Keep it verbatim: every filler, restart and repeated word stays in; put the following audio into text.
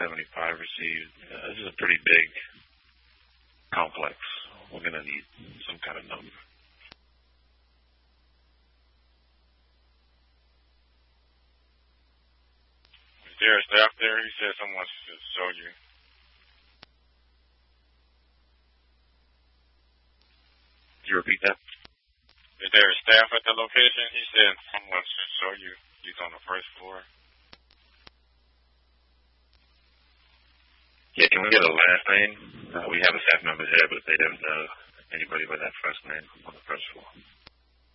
seventy-five received. Uh, this is a pretty big complex. We're going to need some kind of number. Is there a staff there? He said someone should show you. Could you repeat that? Is there a staff at the location? He said someone should show you. He's on the first floor. Yeah, can we get a last name? Uh, we have a staff member there, but they don't know anybody by that first name on the first floor.